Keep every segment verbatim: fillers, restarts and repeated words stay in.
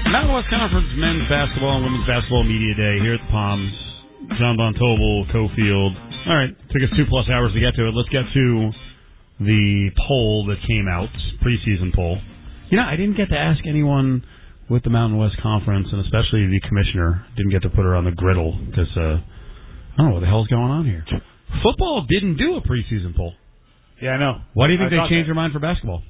Mountain West Conference Men's Basketball and Women's Basketball Media Day here at the Palms. John Von Tobel, Cofield. All right, took us two plus hours to get to it. Let's get to the poll that came out, preseason poll. You know, I didn't get to ask anyone with the Mountain West Conference, and especially the commissioner. Didn't get to put her on the griddle because uh, I don't know what the hell's going on here. Football didn't do a preseason poll. Yeah, I know. Why do you think I they changed that. their mind for basketball?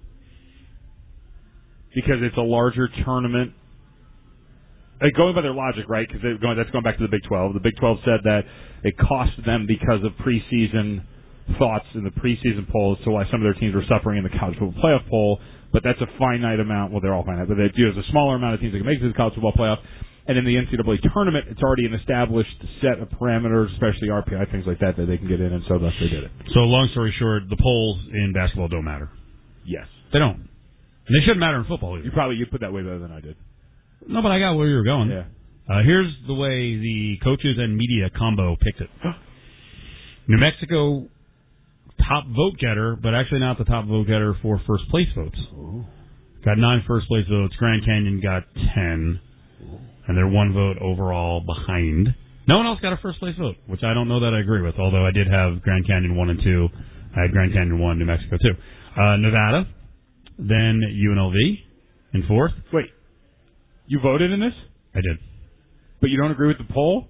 Because it's a larger tournament. Like going by their logic, right? Because going, that's going back to the Big twelve. The Big twelve said that it cost them because of preseason thoughts in the preseason polls, so why some of their teams were suffering in the college football playoff poll. But that's a finite amount. Well, they're all finite, but they do. There's a smaller amount of teams that can make it to the college football playoff. And in the N C double A tournament, it's already an established set of parameters, especially R P I, things like that, that they can get in, and so thus they did it. So long story short, the polls in basketball don't matter. Yes. They don't. And they shouldn't matter in football either. You probably you put that way better than I did. No, but I got where you were going. Yeah. Uh, here's the way the coaches and media combo picked it. New Mexico, top vote getter, but actually not the top vote getter for first place votes. Ooh. Got nine first place votes. Grand Canyon got ten. And they're one vote overall behind. No one else got a first place vote, which I don't know that I agree with, although I did have Grand Canyon one and two. I had Grand Canyon one, New Mexico two. Uh, Nevada, then U N L V in fourth. Wait, you voted in this? I did. But you don't agree with the poll?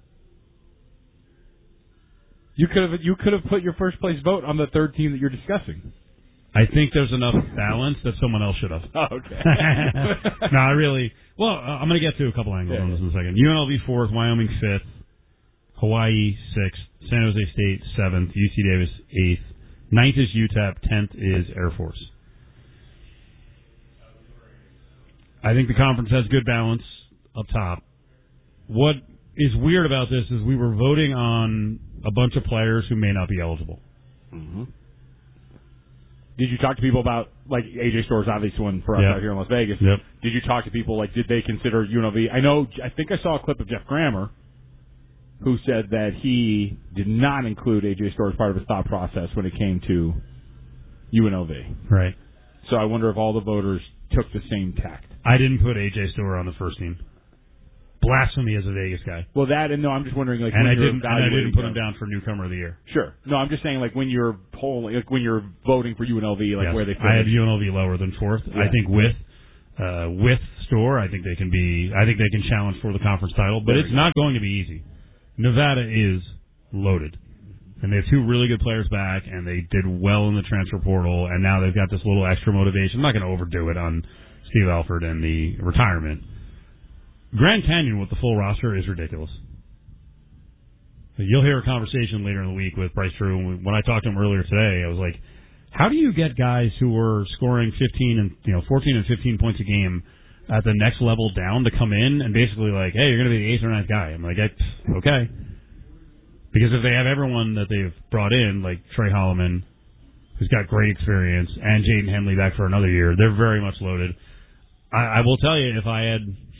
You could have you could have put your first place vote on the third team that you're discussing. I think there's enough balance that someone else should have. Oh, okay. No, I really... Well, uh, I'm going to get to a couple angles yeah, on this yeah. in a second. U N L V fourth, Wyoming fifth, Hawaii sixth, San Jose State seventh, U C Davis eighth, ninth is U T E P, tenth is Air Force. I think the conference has good balance up top. What is weird about this is we were voting on a bunch of players who may not be eligible. Mm-hmm. Did you talk to people about, like, A J Store's obviously one for us yep. out here in Las Vegas. Yep. Did you talk to people, like, did they consider U N L V? I know, I think I saw a clip of Jeff Grammer who said that he did not include A J Store as part of his thought process when it came to U N L V. Right. So I wonder if all the voters took the same tact. I didn't put A J Store on the first team. Blasphemy as a Vegas guy. Well, that and no, I'm just wondering, like, and when I you're didn't, and I didn't put him them. down for newcomer of the year. Sure. No, I'm just saying, like, when you're polling, like, when you're voting for U N L V, like, yes. where they. I have U N L V lower than fourth. Yeah. I think with uh, with Store, I think they can be. I think they can challenge for the conference title, but there it's not going to be easy. Nevada is loaded, and they have two really good players back, and they did well in the transfer portal, and now they've got this little extra motivation. I'm not going to overdo it on Steve Alford and the retirement. Grand Canyon with the full roster is ridiculous. You'll hear a conversation later in the week with Bryce Drew. When I talked to him earlier today, I was like, how do you get guys who are scoring fifteen and you know fourteen and fifteen points a game at the next level down to come in and basically like, hey, you're going to be the eighth or ninth guy? I'm like, okay. Because if they have everyone that they've brought in, like Trey Holloman, who's got great experience, and Jaden Henley back for another year, they're very much loaded. I, I will tell you, if I had...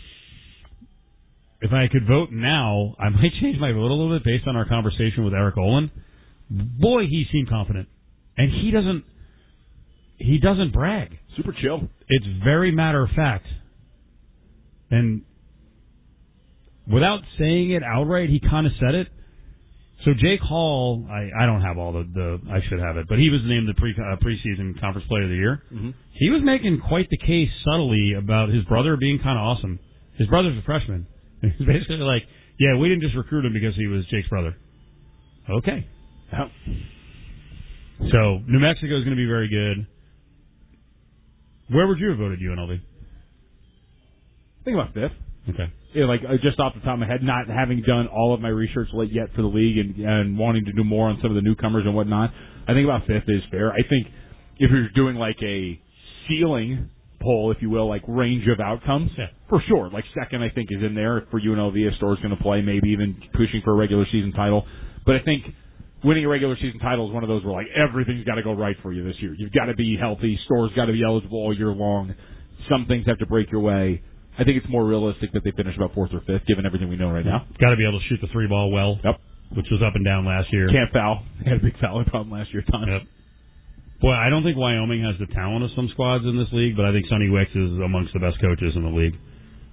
If I could vote now, I might change my vote a little bit based on our conversation with Eric Olin. Boy, he seemed confident. And he doesn't he doesn't brag. Super chill. It's very matter of fact. And without saying it outright, he kind of said it. So Jake Hall, I, I don't have all the, the, I should have it, but he was named the pre, uh, preseason conference player of the year. Mm-hmm. He was making quite the case subtly about his brother being kind of awesome. His brother's a freshman. He's basically like, yeah, we didn't just recruit him because he was Jake's brother. Okay. Yep. So, New Mexico is going to be very good. Where would you have voted U N L V? Think about fifth. Okay. Yeah, like uh, just off the top of my head, not having done all of my research yet for the league and, and wanting to do more on some of the newcomers and whatnot, I think about fifth is fair. I think if you're doing like a ceiling poll, if you will, like range of outcomes, yeah. for sure. Like second, I think, is in there for U N L V if Store's going to play, maybe even pushing for a regular season title. But I think winning a regular season title is one of those where like everything's got to go right for you this year. You've got to be healthy. Store's got to be eligible all year long. Some things have to break your way. I think it's more realistic that they finish about fourth or fifth, given everything we know right now. Got to be able to shoot the three ball well. Yep. Which was up and down last year. Can't foul. They had a big fouling problem last year. Ton. Yep. Boy, I don't think Wyoming has the talent of some squads in this league, but I think Sonny Wicks is amongst the best coaches in the league.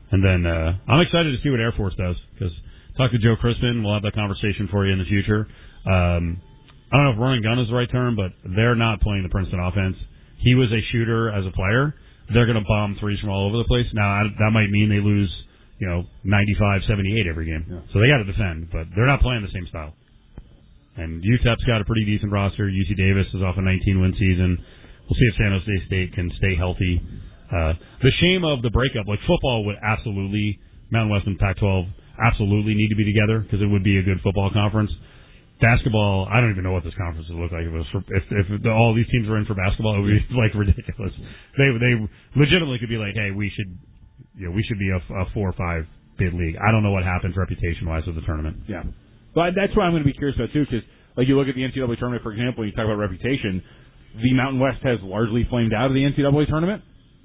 And then uh, I'm excited to see what Air Force does because talk to Joe Crispin. We'll have that conversation for you in the future. Um, I don't know if run and gun is the right term, but they're not playing the Princeton offense. He was a shooter as a player. They're going to bomb threes from all over the place. Now, that might mean they lose, you know, ninety-five seventy-eight every game. Yeah. So they got to defend, but they're not playing the same style. And U T E P's got a pretty decent roster. U C Davis is off a nineteen-win season. We'll see if San Jose State can stay healthy. Uh, the shame of the breakup, like football would absolutely, Mountain West and Pac twelve absolutely need to be together because it would be a good football conference. Basketball, I don't even know what this conference would look like. If, it was for, if, if all these teams were in for basketball, it would be like ridiculous. They they legitimately could be like, hey, we should, you know, we should be a, a four or five bid league. I don't know what happens reputation wise with the tournament. Yeah, but that's what I'm going to be curious about too, because like you look at the N C double A tournament, for example, and you talk about reputation. The Mountain West has largely flamed out of the N C double A tournament.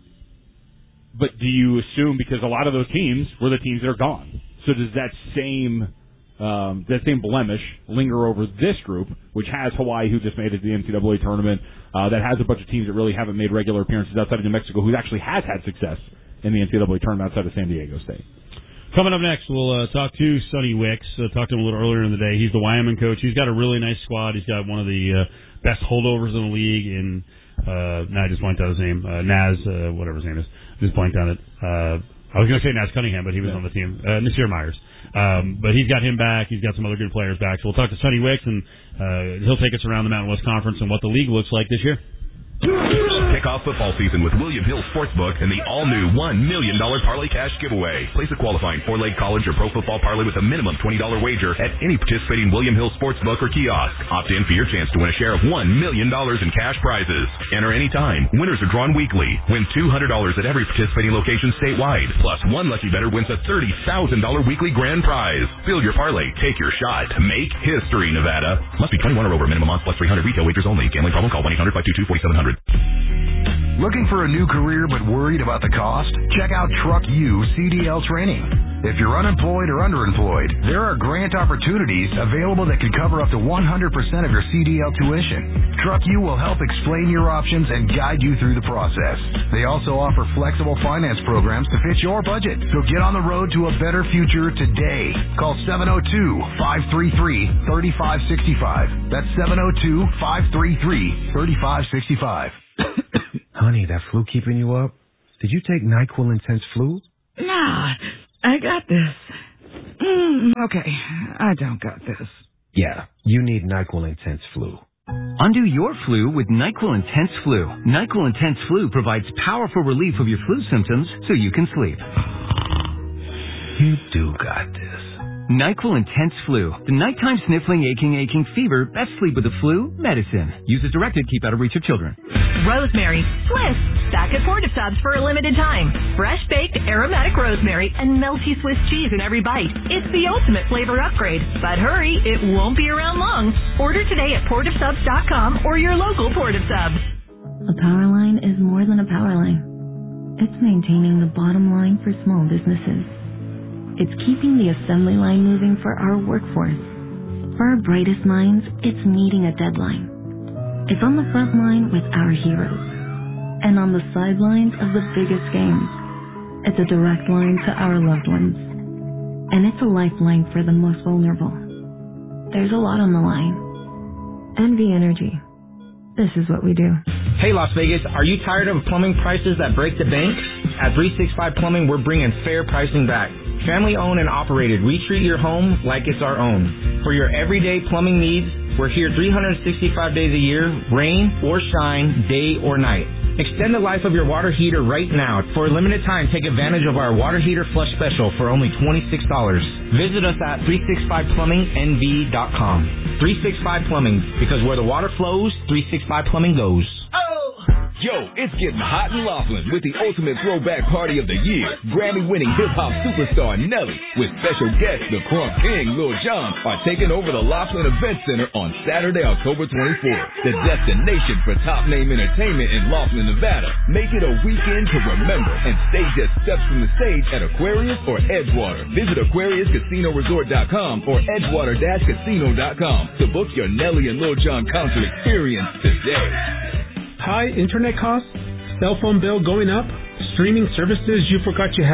But do you assume because a lot of those teams were the teams that are gone? So does that same Um, that same blemish linger over this group, which has Hawaii, who just made it to the N C double A tournament, uh, that has a bunch of teams that really haven't made regular appearances outside of New Mexico, who actually has had success in the N C double A tournament outside of San Diego State. Coming up next, we'll uh, talk to Sonny Wicks. Uh, talked to him a little earlier in the day. He's the Wyoming coach. He's got a really nice squad. He's got one of the uh, best holdovers in the league in, uh, no, I just blanked out his name, uh, Naz, uh, whatever his name is. Just blanked on it. Uh, I was going to say Naz Cunningham, but he was yeah. on the team. Uh, Nasir Myers. Um, but he's got him back. He's got some other good players back. So we'll talk to Sonny Wicks, and uh, he'll take us around the Mountain West Conference and what the league looks like this year. Kick off football season with William Hill Sportsbook and the all-new one million dollars Parlay Cash giveaway. Place a qualifying four-leg college or pro football parlay with a minimum twenty dollars wager at any participating William Hill Sportsbook or kiosk. Opt in for your chance to win a share of one million dollars in cash prizes. Enter anytime. Winners are drawn weekly. Win two hundred dollars at every participating location statewide. Plus, one lucky bettor wins a thirty thousand dollars weekly grand prize. Build your parlay. Take your shot. Make history, Nevada. Must be twenty-one or over. Minimum odds plus three hundred. Retail wagers only. Gambling problem? Call one eight hundred five two two four seven zero zero. Looking for a new career but worried about the cost? Check out Truck U C D L Training. If you're unemployed or underemployed, there are grant opportunities available that can cover up to one hundred percent of your C D L tuition. Truck U will help explain your options and guide you through the process. They also offer flexible finance programs to fit your budget. So get on the road to a better future today. Call seven oh two, five three three, three five six five. That's seven oh two, five three three, three five six five. Honey, that flu keeping you up? Did you take NyQuil Intense Flu? Nah, I got this. Mm, okay, I don't got this. Yeah, you need NyQuil Intense Flu. Undo your flu with NyQuil Intense Flu. NyQuil Intense Flu provides powerful relief of your flu symptoms so you can sleep. You do got this. NyQuil Intense Flu. The nighttime sniffling, aching, aching fever. Best sleep with the flu medicine. Use as directed. Keep out of reach of children. Rosemary, Swiss. Stack at Porta Subs for a limited time. Fresh baked aromatic rosemary and melty Swiss cheese in every bite. It's the ultimate flavor upgrade. But hurry, it won't be around long. Order today at porta subs dot com or your local Porta Subs. A power line is more than a power line. It's maintaining the bottom line for small businesses. It's keeping the assembly line moving for our workforce. For our brightest minds, it's meeting a deadline. It's on the front line with our heroes. And on the sidelines of the biggest games, it's a direct line to our loved ones. And it's a lifeline for the most vulnerable. There's a lot on the line. N V Energy. This is what we do. Hey Las Vegas, are you tired of plumbing prices that break the bank? At three sixty-five Plumbing, we're bringing fair pricing back. Family owned and operated, we treat your home like it's our own. For your everyday plumbing needs, we're here three hundred sixty-five days a year, rain or shine, day or night. Extend the life of your water heater right now. For a limited time, take advantage of our water heater flush special for only twenty-six dollars. Visit us at three sixty-five plumbing N V dot com. three sixty-five Plumbing, because where the water flows, three sixty-five Plumbing goes. Yo, it's getting hot in Laughlin with the ultimate throwback party of the year. Grammy-winning hip-hop superstar Nelly with special guests the Crunk King, Lil Jon are taking over the Laughlin Event Center on Saturday, October twenty-fourth. The destination for top-name entertainment in Laughlin, Nevada. Make it a weekend to remember and stay just steps from the stage at Aquarius or Edgewater. Visit Aquarius Casino Resort dot com or Edgewater Casino dot com to book your Nelly and Lil Jon concert experience today. High internet costs, cell phone bill going up, streaming services you forgot you had?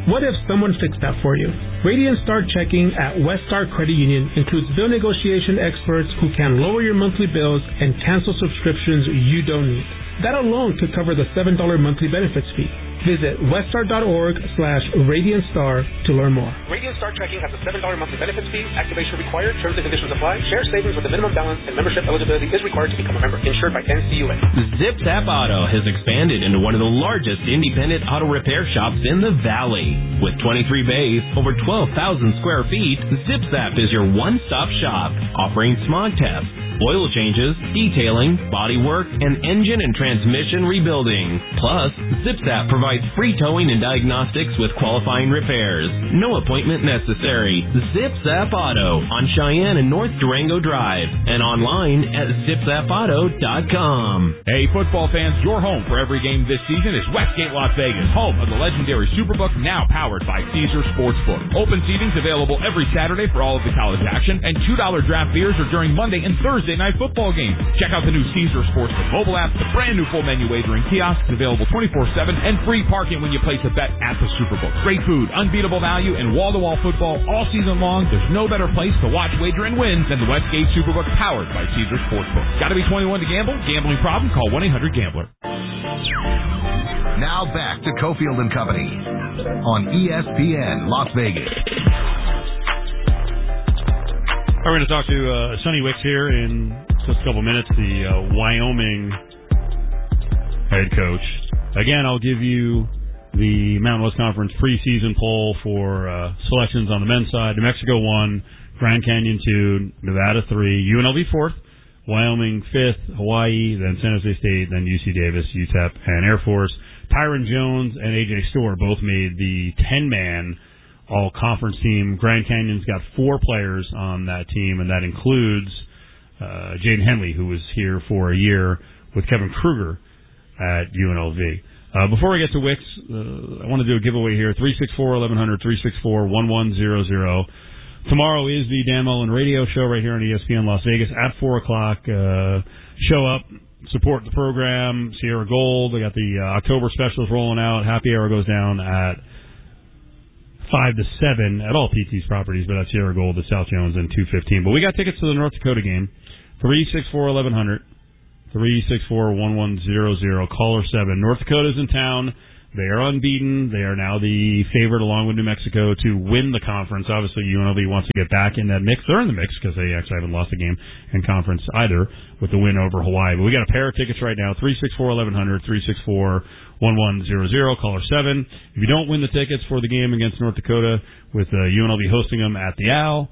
What if someone fixed that for you? Radiant Star Checking at West Star Credit Union includes bill negotiation experts who can lower your monthly bills and cancel subscriptions you don't need. That alone could cover the seven dollars monthly benefits fee. Visit weststar.org slash Radiant Star to learn more. Radiant Star Checking has a seven dollars monthly benefits fee. Activation required. Terms and conditions apply. Share savings with a minimum balance and membership eligibility is required to become a member. Insured by N C U A. ZipZap Auto has expanded into one of the largest independent auto repair shops in the Valley. With twenty-three bays, over twelve thousand square feet, ZipZap is your one-stop shop, offering smog tests, oil changes, detailing, body work, and engine and transmission rebuilding. Plus, ZipZap provides free towing and diagnostics with qualifying repairs. No appointment necessary. ZipZap Auto on Cheyenne and North Durango Drive and online at zip zap auto dot com. Hey, football fans, your home for every game this season is Westgate Las Vegas, home of the legendary Superbook, now powered by Caesar Sportsbook. Open seating's available every Saturday for all of the college action, and two dollars draft beers are during Monday and Thursday night football games. Check out the new Caesar Sportsbook mobile app, the brand new full menu wagering kiosks available twenty-four seven, and free parking when you place a bet at the Superbook. Great food, unbeatable value, and wall-to-wall football all season long. There's no better place to watch, wager, and win than the Westgate Superbook, powered by Caesar Sportsbook. Got to be twenty-one to gamble? Gambling problem? Call one eight hundred gambler. Now back to Cofield and Company on E S P N Las Vegas. We're going to talk to uh, Sonny Wicks here in just a couple minutes, the uh, Wyoming head coach. Again, I'll give you the Mountain West Conference preseason poll for uh, selections on the men's side. New Mexico one, Grand Canyon two, Nevada three, U N L V fourth, Wyoming fifth, Hawaii, then San Jose State, then U C Davis, U T E P, and Air Force. Tyron Jones and A J Storr both made the ten-man all-conference team. Grand Canyon's got four players on that team, and that includes uh, Jaden Henley, who was here for a year with Kevin Kruger at U N L V. Uh, before we get to Wicks, uh, I want to do a giveaway here. three six four, eleven hundred, three six four, one one zero zero. Tomorrow is the Dan Mullen Radio Show right here on E S P N Las Vegas at four o'clock. Uh, show up, support the program. Sierra Gold. They got the uh, October specials rolling out. Happy Hour goes down at five to seven at all P T's properties, but at Sierra Gold, at South Jones, and two fifteen. But we got tickets to the North Dakota game. three six four, eleven hundred. three six four, one one zero zero. Caller seven. North Dakota's in town. They are unbeaten. They are now the favorite, along with New Mexico, to win the conference. Obviously, U N L V wants to get back in that mix. They're in the mix because they actually haven't lost a game in conference either with the win over Hawaii. But we got a pair of tickets right now. three six four, eleven hundred. three six four, one one zero zero. Caller seven. If you don't win the tickets for the game against North Dakota with uh, U N L V hosting them at the Owl,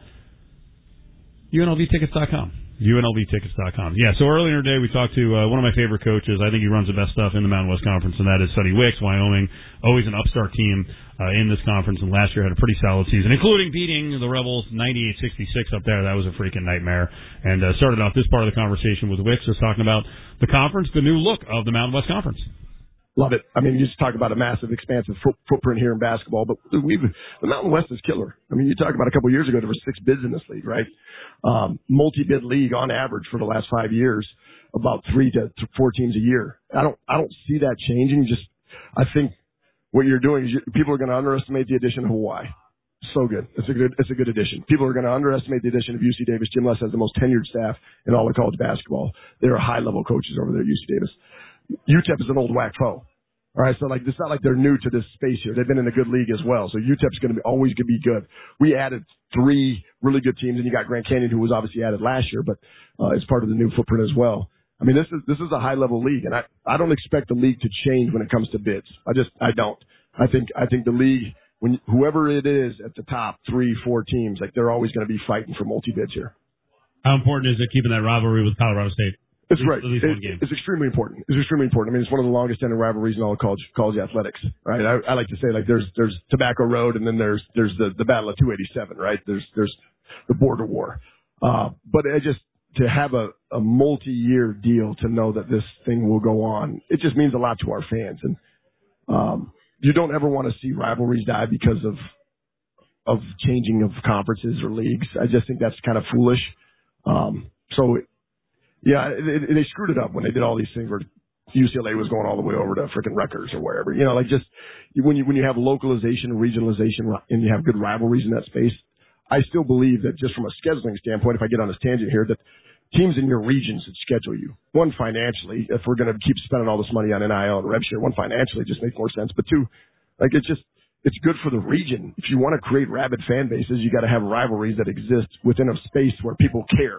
U N L V tickets dot com. U N L V tickets dot com. Yeah, so earlier today we talked to uh, one of my favorite coaches. I think he runs the best stuff in the Mountain West Conference, and that is Sonny Wicks. Wyoming, always an upstart team uh, in this conference, and last year had a pretty solid season, including beating the Rebels ninety-eight sixty-six up there. That was a freaking nightmare. And uh, started off this part of the conversation with Wicks, just talking about the conference, the new look of the Mountain West Conference. Love it. I mean, you just talk about a massive, expansive fo- footprint here in basketball, but we've, the Mountain West is killer. I mean, you talk about a couple of years ago, there were six bids in this league, right? Um, multi-bid league on average for the last five years, about three to, to four teams a year. I don't, I don't see that changing. Just, I think what you're doing is you, people are going to underestimate the addition of Hawaii. So good. It's a good, it's a good addition. People are going to underestimate the addition of U C Davis. Jim Les has the most tenured staff in all of college basketball. There are high-level coaches over there at U C Davis. U T E P is an old whack foe. All right, so like it's not like they're new to this space here. They've been in a good league as well. So U T E P is going to be always going to be good. We added three really good teams, and you got Grand Canyon, who was obviously added last year, but uh, is part of the new footprint as well. I mean, this is this is a high level league, and I I don't expect the league to change when it comes to bids. I just I don't. I think I think the league, when whoever it is at the top three four teams, like they're always going to be fighting for multi bids here. How important is it keeping that rivalry with Colorado State? It's right. It, it's extremely important. It's extremely important. I mean, it's one of the longest standing rivalries in all of college college athletics, right? I, I like to say, like, there's there's Tobacco Road, and then there's there's the, the Battle of two eighty-seven, right? There's there's the border war. Uh, but I just to have a, a multi-year deal to know that this thing will go on, it just means a lot to our fans. And um, you don't ever want to see rivalries die because of of changing of conferences or leagues. I just think that's kind of foolish. Um, so. Yeah, it, it, they screwed it up when they did all these things where U C L A was going all the way over to freaking Rutgers or wherever. You know, like just when you when you have localization, regionalization, and you have good rivalries in that space, I still believe that just from a scheduling standpoint, if I get on this tangent here, that teams in your region should schedule you. One, financially, if we're going to keep spending all this money on N I L and rev share, one, financially just makes more sense. But two, like it's just, it's good for the region. If you want to create rabid fan bases, you got to have rivalries that exist within a space where people care.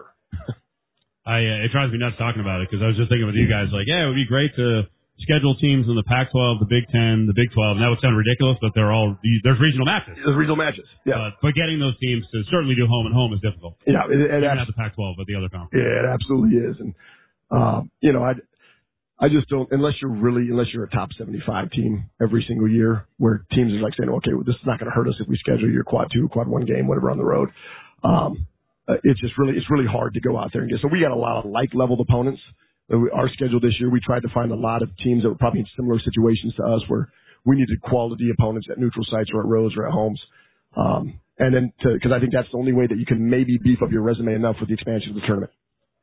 I uh, it drives me nuts talking about it because I was just thinking with you guys, like, yeah, it would be great to schedule teams in the Pac twelve, the Big Ten, the Big twelve, and that would sound ridiculous, but they're all there's regional matches. There's regional matches, yeah. But, but getting those teams to certainly do home and home is difficult. Yeah, it, it, Even abs- not the Pac twelve, but the other conference. Yeah, it absolutely is, and um, you know, I I just don't unless you're really unless you're a top seventy-five team every single year, where teams are like saying, okay, well, this is not going to hurt us if we schedule your quad two, quad one game, whatever on the road. Um, Uh, it's just really, it's really hard to go out there and get. So we got a lot of like-leveled opponents. Uh, we, our schedule this year, we tried to find a lot of teams that were probably in similar situations to us, where we needed quality opponents at neutral sites or at roads or at homes. Um, and then, because I think that's the only way that you can maybe beef up your resume enough with the expansion of the tournament.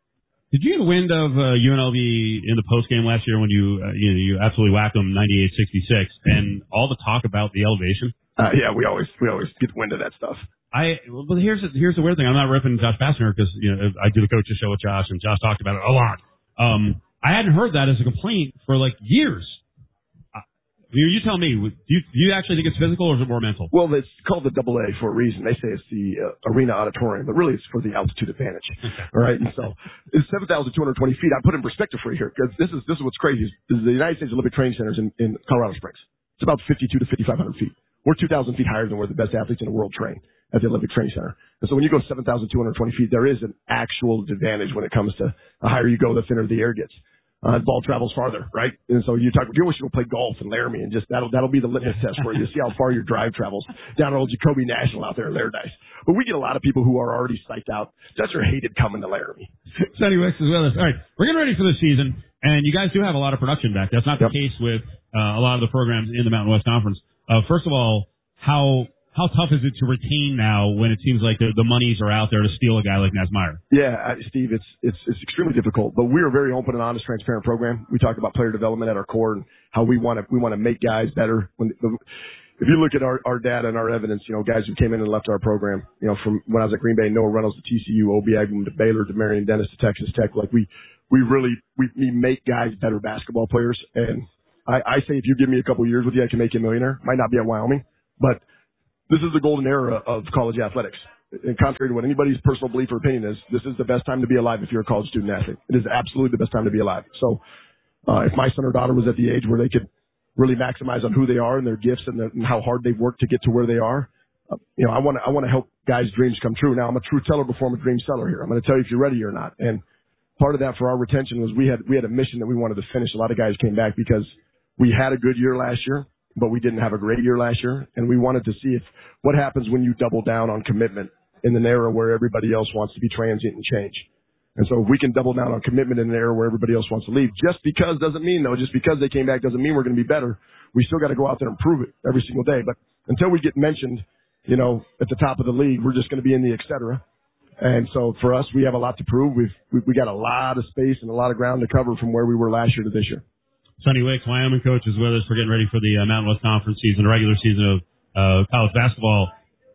Did you get wind of uh, U N L V in the post game last year when you uh, you, know, you absolutely whacked them ninety-eight sixty-six and all the talk about the elevation? Uh, yeah, we always we always get wind of that stuff. I well, but here's here's the weird thing. I'm not ripping Josh Bassner because you know I do the coaches show with Josh, and Josh talked about it a lot. Um, I hadn't heard that as a complaint for like years. Uh, you, you tell me, do you, do you actually think it's physical or is it more mental? Well, it's called the double A for a reason. They say it's the uh, arena auditorium, but really it's for the altitude advantage. All right, and so it's seven thousand two hundred twenty feet. I put it in perspective for you here because this is this is what's crazy. Is, is the United States Olympic Training Center is in, in Colorado Springs. It's about fifty-two to fifty-five hundred feet. We're two thousand feet higher than where the best athletes in the world train at the Olympic Training Center. And so when you go seven thousand two hundred twenty feet, there is an actual advantage when it comes to the higher you go, the thinner the air gets. Uh, the ball travels farther, right? And so you talk, you wish you would play golf in Laramie and just, that'll, that'll be the litmus test for you to see how far your drive travels down at old Jacoby National out there in Laramie. But we get a lot of people wwho are already psyched out. Just are hated coming to Laramie. Sonny Wicks is with us. All right, we're getting ready for the season, and you guys do have a lot of production back. That's not the yep. case with uh, a lot of the programs in the Mountain West Conference. Uh, first of all, how how tough is it to retain now when it seems like the, the monies are out there to steal a guy like Nesmeyer? Yeah, uh, Steve, it's it's it's extremely difficult. But we're a very open and honest, transparent program. We talk about player development at our core and how we want to we want to make guys better. When the, if you look at our, our data and our evidence, you know, guys who came in and left our program, you know, from when I was at Green Bay, Noah Reynolds to T C U, Obi Agum to Baylor to Marion Dennis to Texas Tech, like we we really we, we make guys better basketball players. And I, I say if you give me a couple of years with you, I can make you a millionaire. Might not be at Wyoming, but this is the golden era of college athletics. And contrary to what anybody's personal belief or opinion is, this is the best time to be alive if you're a college student athlete. It is absolutely the best time to be alive. So uh, if my son or daughter was at the age where they could really maximize on who they are and their gifts and, the, and how hard they've worked to get to where they are, uh, you know, I want to I want to help guys' dreams come true. Now, I'm a true teller before I'm a dream seller here. I'm going to tell you if you're ready or not. And part of that for our retention was we had we had a mission that we wanted to finish. A lot of guys came back because we had a good year last year, but we didn't have a great year last year, and we wanted to see if what happens when you double down on commitment in an era where everybody else wants to be transient and change. And so if we can double down on commitment in an era where everybody else wants to leave, just because doesn't mean, though, just because they came back doesn't mean we're going to be better. We still got to go out there and prove it every single day. But until we get mentioned, you know, at the top of the league, we're just going to be in the et cetera. And so for us, we have a lot to prove. We've we, we got a lot of space and a lot of ground to cover from where we were last year to this year. Sonny Wicks, Wyoming coach, is with us. We're getting ready for the uh, Mountain West Conference season, the regular season of uh, college basketball.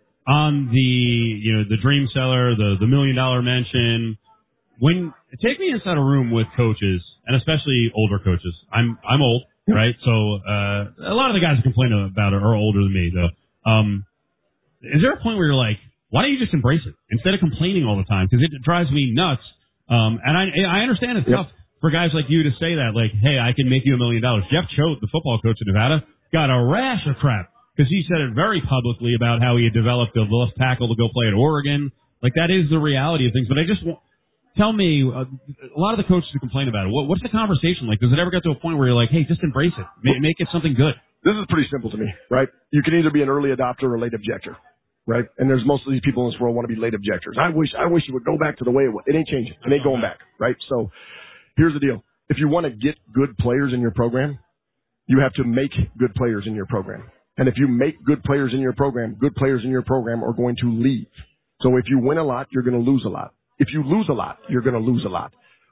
On the, you know, the dream seller, the the million dollar mention. When take me inside a room with coaches, and especially older coaches. I'm I'm old, right? So uh, a lot of the guys who complain about it are older than me, though. Um, is there a point where you're like, why don't you just embrace it instead of complaining all the time? Because it drives me nuts. Um, and I I understand it's tough for guys like you to say that, like, hey, I can make you a million dollars. Jeff Choate, the football coach in Nevada, got a rash of crap because he said it very publicly about how he had developed a left tackle to go play at Oregon. Like, that is the reality of things. But I just want, tell me, uh, a lot of the coaches who complain about it, what, what's the conversation like? Does it ever get to a point where you're like, hey, just embrace it, make, make it something good? This is pretty simple to me, right? You can either be an early adopter or a late objector, right? And there's most of these people in this world want to be late objectors. I wish, I wish it would go back to the way it was. It ain't changing. It ain't going back, right? So here's the deal. If you want to get good players in your program, you have to make good players in your program. And if you make good players in your program, good players in your program are going to leave. So if you win a lot, you're going to lose a lot. If you lose a lot, you're going to lose a lot.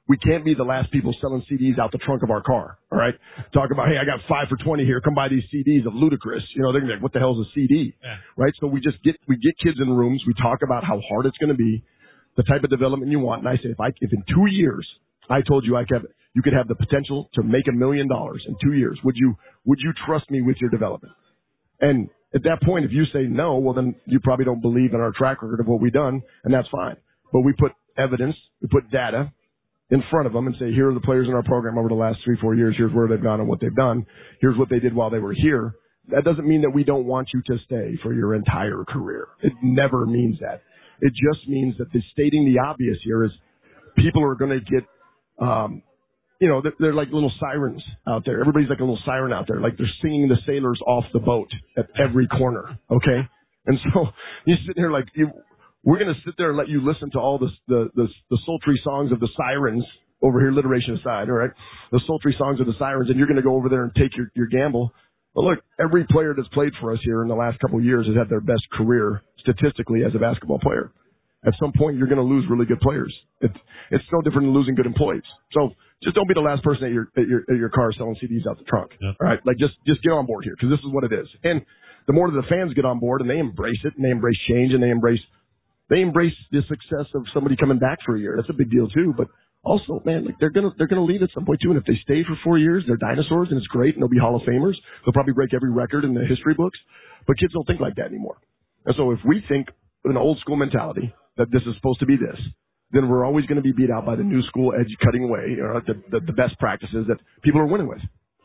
We can't be the last people selling C Ds out the trunk of our car, all right? Talk about, hey, I got five for twenty here. Come buy these C Ds of Ludacris. You know, they're going to be like, what the hell is a C D? Yeah. Right? So we just get we get kids in rooms. We talk about how hard it's going to be, the type of development you want. And I say, if I if in two years I told you I could, you could have the potential to make a million dollars in two years, would you would you trust me with your development? And at that point, if you say no, well, then you probably don't believe in our track record of what we've done, and that's fine. But we put evidence, we put data in front of them and say, here are the players in our program over the last three, four years. Here's where they've gone and what they've done. Here's what they did while they were here. That doesn't mean that we don't want you to stay for your entire career. It never means that. It just means that the stating the obvious here is people are going to get, um, you know, they're, they're like little sirens out there. Everybody's like a little siren out there. Like they're singing the sailors off the boat at every corner. Okay. And so you sit here like you, we're going to sit there and let you listen to all the, the, the, the sultry songs of the sirens over here, alliteration aside, all right? The sultry songs of the sirens, and you're going to go over there and take your, your gamble. But look, every player that's played for us here in the last couple of years has had their best career statistically as a basketball player. At some point, you're going to lose really good players. It's, it's no different than losing good employees. So just don't be the last person at your, at your, at your car selling C Ds out the trunk, yep. all right? Like just, just get on board here because this is what it is. And the more that the fans get on board and they embrace it and they embrace change and they embrace They embrace the success of somebody coming back for a year. That's a big deal too. But also, man, like they're gonna they're gonna leave at some point too. And if they stay for four years, they're dinosaurs, and it's great, and they'll be Hall of Famers. They'll probably break every record in the history books. But kids don't think like that anymore. And so if we think with an old school mentality that this is supposed to be this, then we're always going to be beat out by the new school edge cutting away, you know, the, the the best practices that people are winning with.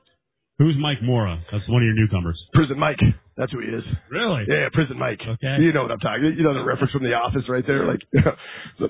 Who's Mike Mora? That's one of your newcomers. Prison Mike. That's who he is. Really? Yeah, Prison Mike. Okay. You know what I'm talking. You know the reference from The Office right there. Like, you know, so,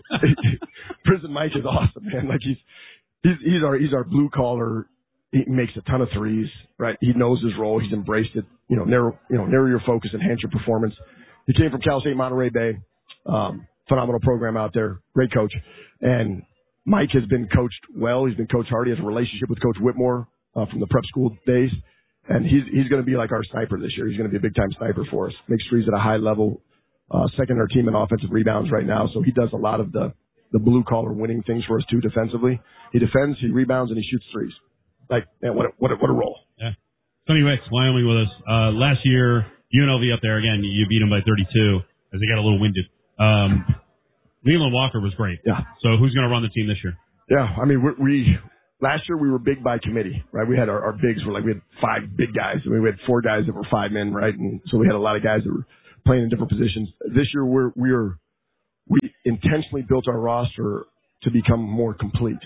Prison Mike is awesome, man. Like he's he's he's our he's our blue collar. He makes a ton of threes. Right. He knows his role. He's embraced it. You know, narrow you know narrow your focus, enhance your performance. He came from Cal State Monterey Bay. Um, phenomenal program out there. Great coach. And Mike has been coached well. He's been coached hard. He has a relationship with Coach Whitmore. Uh, from the prep school days, and he's he's going to be like our sniper this year. He's going to be a big time sniper for us. Makes threes at a high level, uh, second in our team in offensive rebounds right now. So he does a lot of the the blue collar winning things for us too defensively. He defends, he rebounds, and he shoots threes. Like, man, what a, what a, what a role. Yeah. Tony Wicks, Wyoming, with us uh, last year. U N L V up there again. You beat them by thirty-two as they got a little winded. Um, Leland Walker was great. Yeah. So who's going to run the team this year? Yeah, I mean we. we Last year we were big by committee, right? We had our, our bigs were like, we had five big guys. I mean, we had four guys that were five men, right? And so we had a lot of guys that were playing in different positions. This year we're, we're, we intentionally built our roster to become more complete.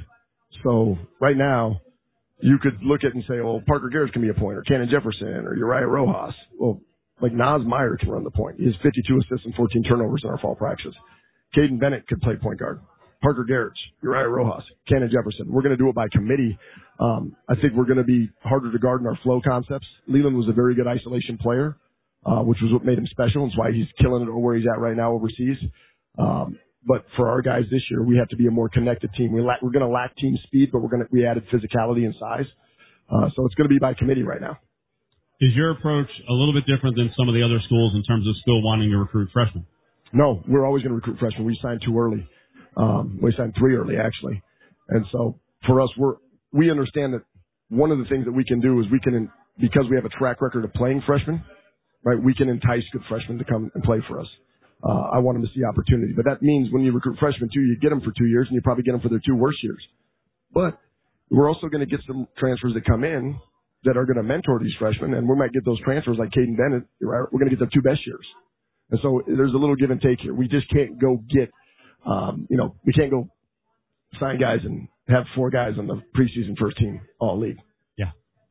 So right now you could look at it and say, well, Parker Garrett's can be a point, or Cannon Jefferson, or Uriah Rojas. Well, like Nas Meyer can run the point. He has fifty-two assists and fourteen turnovers in our fall practice. Caden Bennett could play point guard. Parker Garrett, Uriah Rojas, Cannon Jefferson. We're going to do it by committee. Um, I think we're going to be harder to guard in our flow concepts. Leland was a very good isolation player, uh, which was what made him special. It's why he's killing it where he's at right now overseas. Um, but for our guys this year, we have to be a more connected team. We lack, we're going to lack team speed, but we're going to we added physicality and size. Uh, so it's going to be by committee right now. Is your approach a little bit different than some of the other schools in terms of still wanting to recruit freshmen? No, we're always going to recruit freshmen. We signed too early. Um, we signed three early, actually. And so for us, we're, we understand that one of the things that we can do is we can, because we have a track record of playing freshmen, right, we can entice good freshmen to come and play for us. Uh, I want them to see opportunity. But that means when you recruit freshmen, too, you get them for two years, and you probably get them for their two worst years. But we're also going to get some transfers that come in that are going to mentor these freshmen, and we might get those transfers like Caden Bennett. Right? We're going to get their two best years. And so there's a little give and take here. We just can't go get Um, you know, we can't go sign guys and have four guys on the preseason first team all league. Yeah.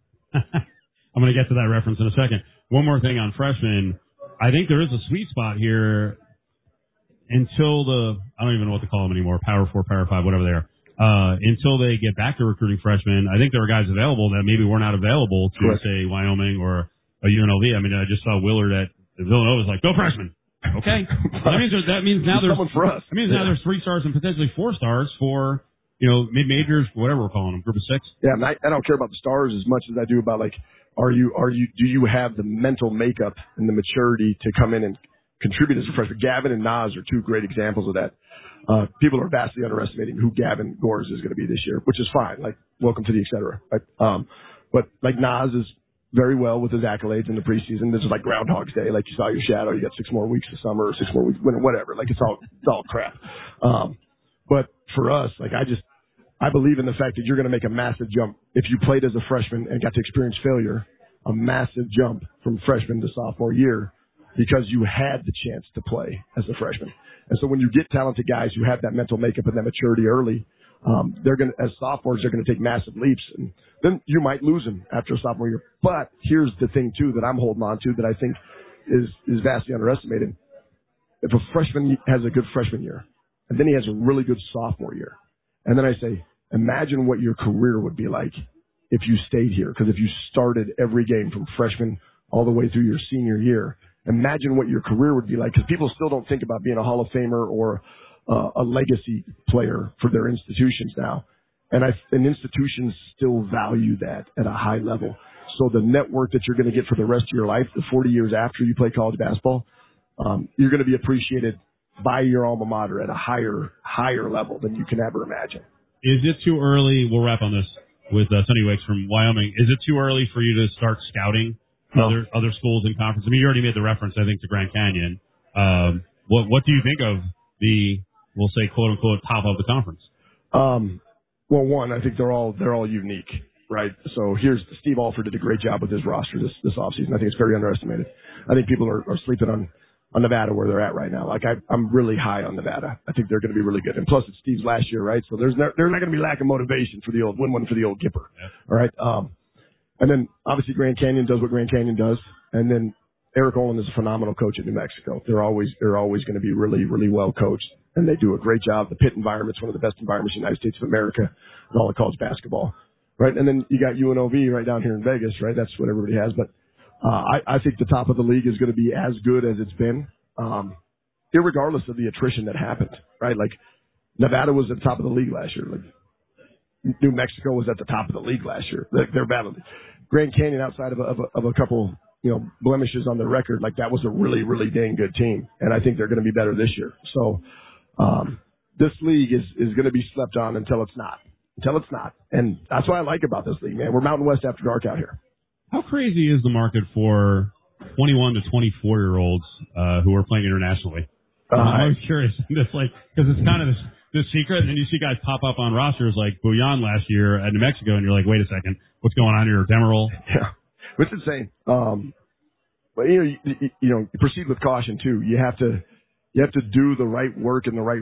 I'm going to get to that reference in a second. One more thing on freshmen. I think there is a sweet spot here until the, I don't even know what to call them anymore, Power Four, Power Five, whatever they are. Uh, until they get back to recruiting freshmen, I think there are guys available that maybe were not available to, Correct. say, Wyoming or a U N L V. I mean, I just saw Willard at Villanova was like, go freshmen. Okay. That means there, that means now there's for us. That means yeah. now there's three stars and potentially four stars for, you know, mid majors, whatever we're calling them, group of six. Yeah, and I, I don't care about the stars as much as I do about like, are you are you do you have the mental makeup and the maturity to come in and contribute as a freshman. Gavin and Nas are two great examples of that. Uh, people are vastly underestimating who Gavin Gores is going to be this year, which is fine. Like, welcome to the et cetera. Right? Um, but like Nas is very well with his accolades in the preseason. This is like Groundhog's Day. Like, you saw your shadow. You got six more weeks of summer or six more weeks, winter, whatever. Like, it's all, it's all crap. Um, but for us, like, I just, I believe in the fact that you're going to make a massive jump if you played as a freshman and got to experience failure, a massive jump from freshman to sophomore year because you had the chance to play as a freshman. And so when you get talented guys who have that mental makeup and that maturity early, um, they're going to, as sophomores, they're going to take massive leaps. And then you might lose them after a sophomore year. But here's the thing, too, that I'm holding on to that I think is, is vastly underestimated. If a freshman has a good freshman year, and then he has a really good sophomore year, and then I say, imagine what your career would be like if you stayed here. Because if you started every game from freshman all the way through your senior year, imagine what your career would be like. Because people still don't think about being a Hall of Famer or uh, a legacy player for their institutions now. And, I, and institutions still value that at a high level. So the network that you're going to get for the rest of your life, the forty years after you play college basketball, um, you're going to be appreciated by your alma mater at a higher, higher level than you can ever imagine. Is it too early? We'll wrap on this with uh, Sonny Wakes from Wyoming. Is it too early for you to start scouting no. other other schools in conference? I mean, you already made the reference, I think, to Grand Canyon. Um, what what do you think of the, we'll say, quote unquote, top of the conference? Um, well, one, I think they're all they're all unique, right? So here's Steve Alford did a great job with his roster this this offseason. I think it's very underestimated. I think people are, are sleeping on. on Nevada where they're at right now. Like, I, I'm really high on Nevada. I think they're going to be really good. And plus, it's Steve's last year, right? So there's no, there's not going to be lack of motivation for the old, win one for the old Gipper. Yeah. All right. Um, and then, obviously, Grand Canyon does what Grand Canyon does. And then Eric Olin is a phenomenal coach at New Mexico. They're always, they're always going to be really, really well coached. And they do a great job. The Pitt environment's one of the best environments in the United States of America in all of college basketball. Right. And then you got U N O V right down here in Vegas, right? That's what everybody has. But, uh, I, I think the top of the league is going to be as good as it's been. Um, irregardless of the attrition that happened, right? Like, Nevada was at the top of the league last year. Like, New Mexico was at the top of the league last year. They're, they're battling. Grand Canyon, outside of a, of a, of a couple, you know, blemishes on their record, like, that was a really, really dang good team. And I think they're going to be better this year. So, um, this league is, is going to be slept on until it's not. Until it's not. And that's what I like about this league, man. We're Mountain West after dark out here. How crazy is the market for twenty-one to twenty-four year olds uh, who are playing internationally? Uh, I'm always curious. It's like, because it's kind of this, this secret, and you see guys pop up on rosters like Bouillon last year at New Mexico, and you're like, wait a second, what's going on here? Demerol? Yeah, it's insane. Um, but you know, you, you know, you proceed with caution too. You have to, you have to do the right work in the right